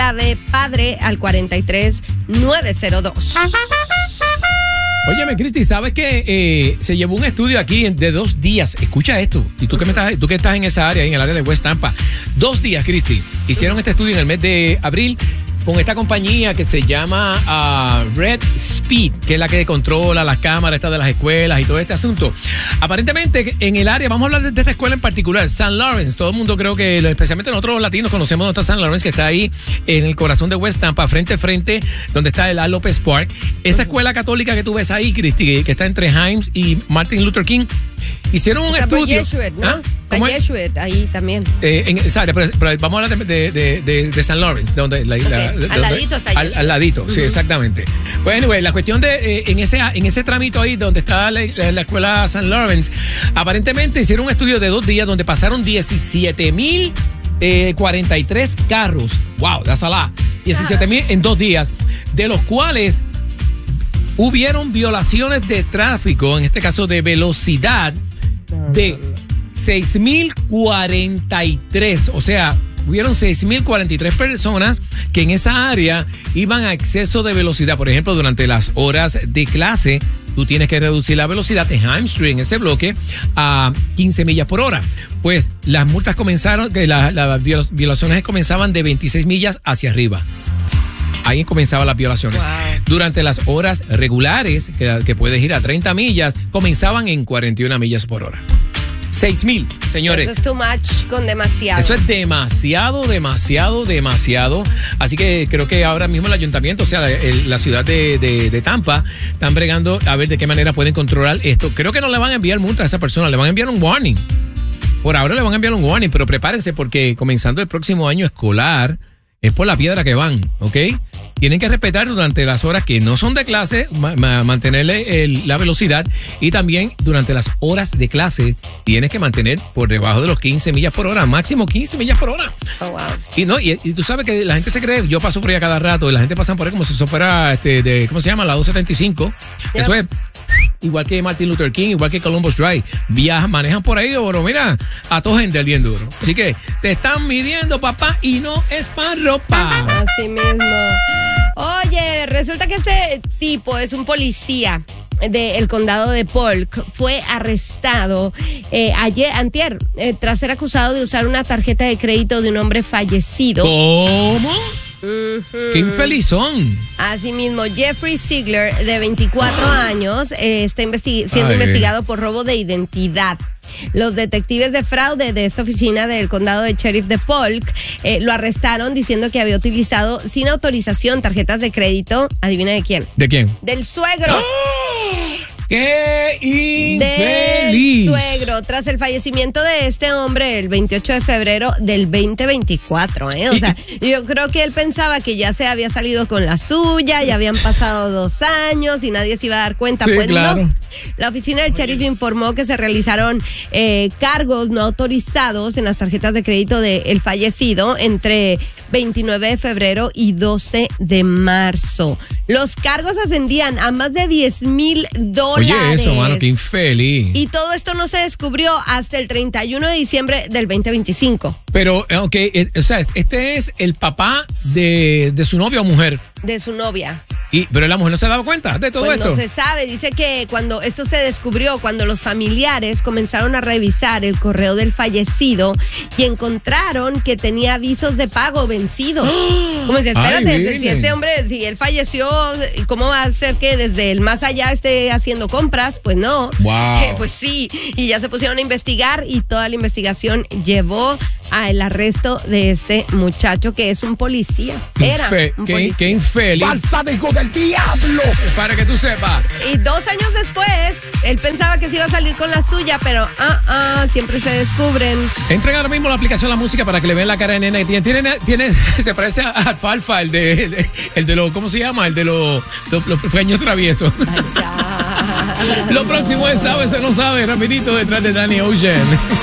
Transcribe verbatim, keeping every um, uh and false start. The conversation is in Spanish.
de padre al cuarenta y tres nueve cero dos. Óyeme, Cristi, ¿sabes que eh, se llevó un estudio aquí de dos días? Escucha esto. Y tú que, me estás, tú que estás en esa área, en el área de West Tampa. Dos días, Cristi. Hicieron este estudio en el mes de abril con esta compañía que se llama uh, Red Speed, que es la que controla las cámaras estas de las escuelas y todo este asunto. Aparentemente, en el área, vamos a hablar de, de esta escuela en particular, Saint Lawrence. Todo el mundo creo que, especialmente nosotros los latinos, conocemos dónde está Saint Lawrence, que está ahí en el corazón de West Tampa, frente a frente, donde está el A. López Park. Esa escuela católica que tú ves ahí, Cristi, que está entre Himes y Martin Luther King, hicieron un está estudio. Jesuit, ¿no? ¿Ah? Está Jesuit ahí también. Eh, en esa área, pero, pero vamos a hablar de, de, de, de Saint Lawrence, donde la, okay. la, de, al ladito está al, al ladito, uh-huh. Sí, exactamente. Bueno, anyway, la cuestión de eh, en ese en ese trámite ahí donde está la, la, la escuela Saint Lawrence, aparentemente hicieron un estudio de dos días donde pasaron diecisiete mil cuarenta y tres carros. Wow, that's a lot. diecisiete mil en dos días, de los cuales hubieron violaciones de tráfico, en este caso de velocidad, de seis mil cuarenta y tres, o sea, hubieron seis mil cuarenta y tres personas que en esa área iban a exceso de velocidad. Por ejemplo, durante las horas de clase, tú tienes que reducir la velocidad en Himes Street, en ese bloque, a quince millas por hora. Pues las multas comenzaron, que las la violaciones comenzaban de veintiséis millas hacia arriba. Ahí comenzaban las violaciones. Wow. Durante las horas regulares, que, que puedes ir a treinta millas, comenzaban en cuarenta y una millas por hora. seis mil, señores. Eso es too much con demasiado. Eso es demasiado, demasiado, demasiado. Así que creo que ahora mismo el ayuntamiento, o sea, el, la ciudad de, de, de Tampa, están bregando a ver de qué manera pueden controlar esto. Creo que no le van a enviar multa a esa persona, le van a enviar un warning. Por ahora le van a enviar un warning, pero prepárense porque comenzando el próximo año escolar, es por la piedra que van, ¿ok? Tienen que respetar durante las horas que no son de clase, ma- ma- mantenerle el, la velocidad, y también durante las horas de clase tienes que mantener por debajo de los quince millas por hora, máximo quince millas por hora. Oh, wow. Y no y, y tú sabes que la gente se cree, yo paso por ahí a cada rato y la gente pasa por ahí como si eso fuera, este, de, ¿cómo se llama? La doscientos setenta y cinco. Yep. Eso es igual que Martin Luther King, igual que Columbus Drive. Viajan, manejan por ahí, pero mira, a todo gente bien duro. Así que te están midiendo, papá, y no es para ropa. Así mismo. Oye, resulta que este tipo es un policía del condado de Polk. Fue arrestado eh, ayer, antier, eh, tras ser acusado de usar una tarjeta de crédito de un hombre fallecido. ¿Cómo? Uh-huh. ¡Qué infeliz-son! Asimismo, Jeffrey Ziegler, de veinticuatro años, eh, está investi- siendo Ay. investigado por robo de identidad. Los detectives de fraude de esta oficina del condado de Sheriff de Polk eh, lo arrestaron diciendo que había utilizado sin autorización tarjetas de crédito. ¿Adivina de quién? ¿De quién? Del suegro. ¡Oh! ¡Qué Del infeliz! suegro, tras el fallecimiento de este hombre el veintiocho de febrero del veinte veinticuatro, ¿eh? O sea, yo creo que él pensaba que ya se había salido con la suya, ya habían pasado dos años y nadie se iba a dar cuenta. Sí, pues claro. No. La oficina del sheriff informó que se realizaron eh, cargos no autorizados en las tarjetas de crédito del fallecido entre veintinueve de febrero y doce de marzo. Los cargos ascendían a más de diez mil dólares. Oye, eso, mano, qué infeliz. Y todo esto no se descubrió hasta el treinta y uno de diciembre del veinte veinticinco. Pero, ok, eh, o sea, este es el papá de, de su novia o mujer. De su novia. Y, pero la mujer no se ha dado cuenta de todo pues esto. No se sabe. Dice que cuando esto se descubrió, cuando los familiares comenzaron a revisar el correo del fallecido y encontraron que tenía avisos de pago vencidos. Como dice, espérate, Ay, si este hombre, si él falleció, ¿cómo va a ser que desde el más allá esté haciendo compras? Pues no. Wow. Eh, pues sí. Y ya se pusieron a investigar y toda la investigación llevó al arresto de este muchacho que es un policía. Era Infe- un qué, policía. qué infeliz. ¡Falsa de hijo del diablo! Para que tú sepas. Y dos años después, él pensaba que se iba a salir con la suya, pero ah, ah, siempre se descubren. Entren ahora mismo la aplicación La Música para que le vean la cara de nena que tiene. Tiene, tiene se parece a Alfalfa, el de, el de, el de los, ¿cómo se llama? El de los, los, los pequeños traviesos. Lo próximo es Sabe, se no sabe, rapidito detrás de Danny Ocean.